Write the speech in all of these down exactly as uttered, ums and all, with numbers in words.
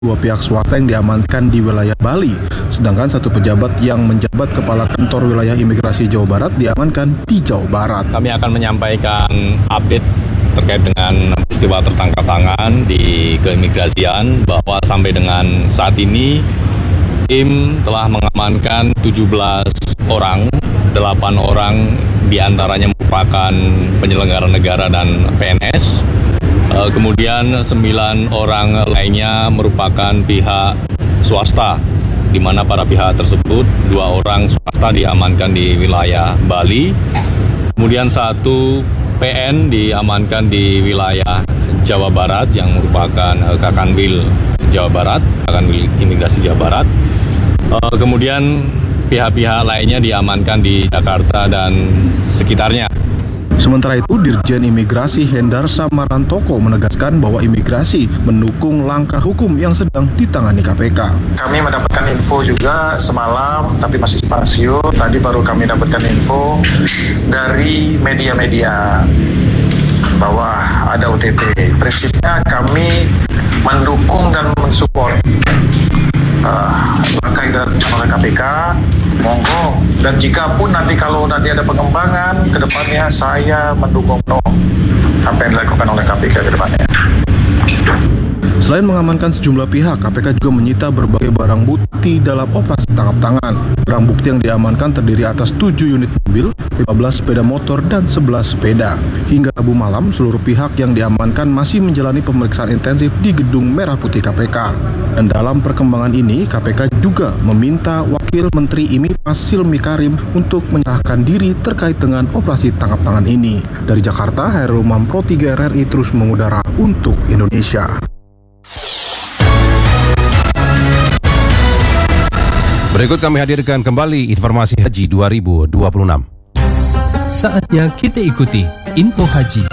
dua pihak swasta yang diamankan di wilayah Bali, sedangkan satu pejabat yang menjabat Kepala Kantor Wilayah Imigrasi Jawa Barat diamankan di Jawa Barat. Kami akan menyampaikan update terkait dengan peristiwa tertangkap tangan di keimigrasian bahwa sampai dengan saat ini tim telah mengamankan tujuh belas orang, delapan orang diantaranya merupakan penyelenggara negara dan P N S, e, kemudian sembilan orang lainnya merupakan pihak swasta, di mana para pihak tersebut, dua orang swasta diamankan di wilayah Bali, kemudian satu P N diamankan di wilayah Jawa Barat yang merupakan e, Kakanwil Jawa Barat, Kakanwil Imigrasi Jawa Barat. Uh, kemudian pihak-pihak lainnya diamankan di Jakarta dan sekitarnya. Sementara itu, Dirjen Imigrasi Hendar Samarantoko menegaskan bahwa imigrasi mendukung langkah hukum yang sedang ditangani K P K. Kami mendapatkan info juga semalam, tapi masih simpang siur. Tadi baru kami dapatkan info dari media-media bahwa ada O T P. Prinsipnya kami mendukung dan mensupport Uh, langkah yang dilakukan oleh K P K, monggo. Dan jika pun nanti kalau nanti ada pengembangan ke depannya, saya mendukung penuh apa yang dilakukan oleh K P K ke depannya. Selain mengamankan sejumlah pihak, K P K juga menyita berbagai barang bukti dalam operasi tangkap tangan. Barang bukti yang diamankan terdiri atas tujuh unit mobil, lima belas sepeda motor, dan sebelas sepeda. Hingga Rabu malam, seluruh pihak yang diamankan masih menjalani pemeriksaan intensif di Gedung Merah Putih K P K. Dan dalam perkembangan ini, K P K juga meminta Wakil Menteri I M I P A Silmi Karim untuk menyerahkan diri terkait dengan operasi tangkap tangan ini. Dari Jakarta, Hairul Umam, Pro tiga R R I terus mengudara untuk Indonesia. Berikut kami hadirkan kembali informasi Haji dua ribu dua puluh enam. Saatnya kita ikuti info haji.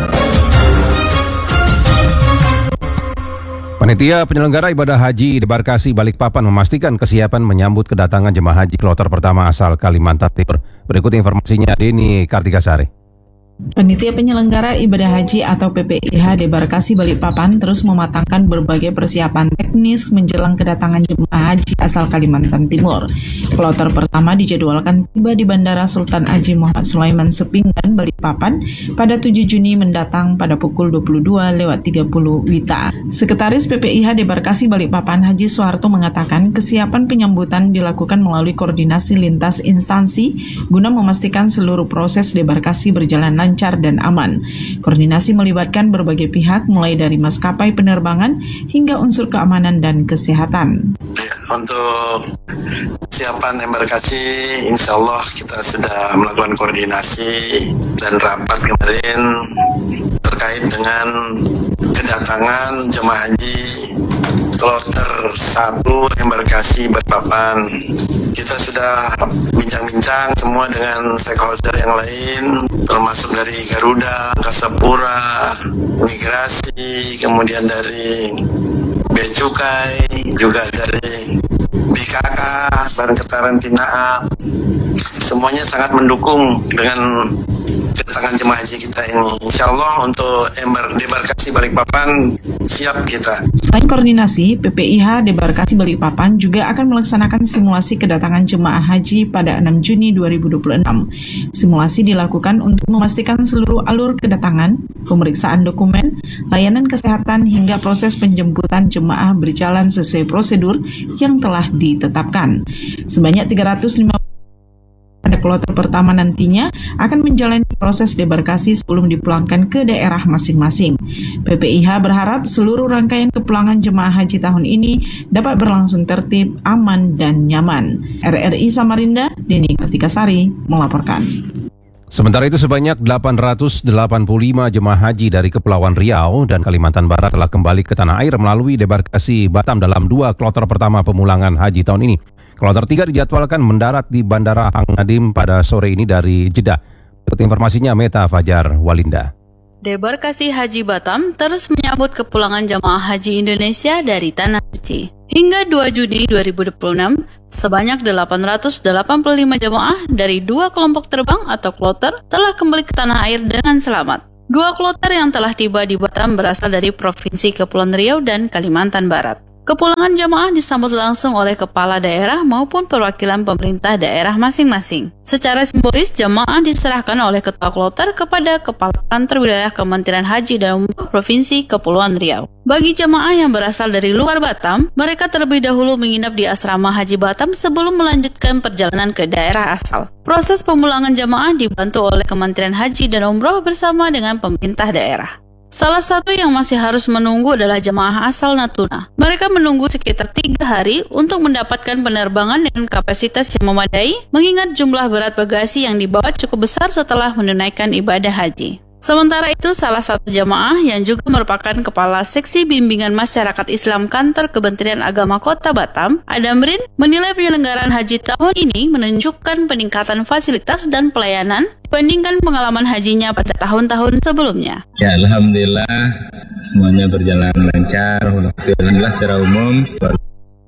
Panitia penyelenggara ibadah haji Debarkasi Balikpapan memastikan kesiapan menyambut kedatangan jemaah haji kloter pertama asal Kalimantan Timur. Berikut informasinya, Deni Kartikasari. Panitia penyelenggara ibadah haji atau P P I H Debarkasi Balikpapan terus mematangkan berbagai persiapan teknis menjelang kedatangan jemaah haji asal Kalimantan Timur. Kloter pertama dijadwalkan tiba di Bandara Sultan Haji Muhammad Sulaiman Sepinggan, Balikpapan pada tujuh Juni mendatang pada pukul dua puluh dua lewat tiga puluh W I T A. Sekretaris P P I H Debarkasi Balikpapan Haji Soeharto mengatakan kesiapan penyambutan dilakukan melalui koordinasi lintas instansi guna memastikan seluruh proses debarkasi berjalan lancar dan aman. Koordinasi melibatkan berbagai pihak mulai dari maskapai penerbangan hingga unsur keamanan dan kesehatan. Untuk kesiapan embarkasi, insya Allah kita sudah melakukan koordinasi dan rapat kemarin terkait dengan kedatangan jemaah haji kloter satu embarkasi Balikpapan. Kita sudah bincang-bincang semua dengan stakeholder yang lain, termasuk dari Garuda, Angkasa Pura, Migrasi, kemudian dari Bea Cukai, juga dari B K K, Badan Kekarantinaan. Semuanya sangat mendukung dengan kedatangan jemaah haji kita ini. Insya Allah untuk embar debarkasi Balikpapan siap kita. Selain koordinasi, P P I H Debarkasi Balikpapan juga akan melaksanakan simulasi kedatangan jemaah haji pada enam Juni dua ribu dua puluh enam. Simulasi dilakukan untuk memastikan seluruh alur kedatangan, pemeriksaan dokumen, layanan kesehatan hingga proses penjemputan jemaah berjalan sesuai prosedur yang telah ditetapkan. Sebanyak tiga ratus lima puluh pada kloter pertama nantinya akan menjalani proses debarkasi sebelum dipulangkan ke daerah masing-masing. P P I H berharap seluruh rangkaian kepulangan jemaah haji tahun ini dapat berlangsung tertib, aman, dan nyaman. R R I Samarinda, Deni Kartikasari melaporkan. Sementara itu sebanyak delapan ratus delapan puluh lima jemaah haji dari Kepulauan Riau dan Kalimantan Barat telah kembali ke tanah air melalui debarkasi Batam dalam dua kloter pertama pemulangan haji tahun ini. Kloter tiga dijadwalkan mendarat di Bandara Hang Nadim pada sore ini dari Jeddah. Ikut informasinya Meta Fajar Walinda. Debarkasi Haji Batam terus menyambut kepulangan jemaah haji Indonesia dari Tanah Suci. Hingga dua Juni dua ribu dua puluh enam, sebanyak delapan ratus delapan puluh lima jemaah dari dua kelompok terbang atau kloter telah kembali ke tanah air dengan selamat. Dua kloter yang telah tiba di Batam berasal dari Provinsi Kepulauan Riau dan Kalimantan Barat. Kepulangan jamaah disambut langsung oleh kepala daerah maupun perwakilan pemerintah daerah masing-masing. Secara simbolis, jamaah diserahkan oleh Ketua Kloter kepada Kepala Kantor Wilayah Kementerian Haji dan Umroh Provinsi Kepulauan Riau. Bagi jamaah yang berasal dari luar Batam, mereka terlebih dahulu menginap di asrama Haji Batam sebelum melanjutkan perjalanan ke daerah asal. Proses pemulangan jamaah dibantu oleh Kementerian Haji dan Umroh bersama dengan pemerintah daerah. Salah satu yang masih harus menunggu adalah jemaah asal Natuna. Mereka menunggu sekitar tiga hari untuk mendapatkan penerbangan dengan kapasitas yang memadai, mengingat jumlah berat bagasi yang dibawa cukup besar setelah menunaikan ibadah haji. Sementara itu, salah satu jamaah yang juga merupakan Kepala Seksi Bimbingan Masyarakat Islam Kantor Kementerian Agama Kota Batam, Adamrin, menilai penyelenggaraan haji tahun ini menunjukkan peningkatan fasilitas dan pelayanan dibandingkan pengalaman hajinya pada tahun-tahun sebelumnya. Ya, alhamdulillah semuanya berjalan lancar. Alhamdulillah secara umum